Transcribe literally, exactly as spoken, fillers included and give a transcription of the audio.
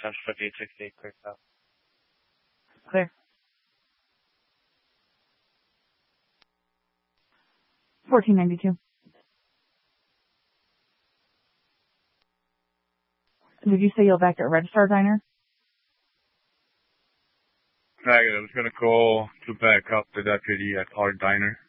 ten fifty-eight sixty-eight, clear south. Clear. fourteen ninety-two. Did you say you'll back at Red Star Diner? Negative. I was going to call to back up the deputy at our diner.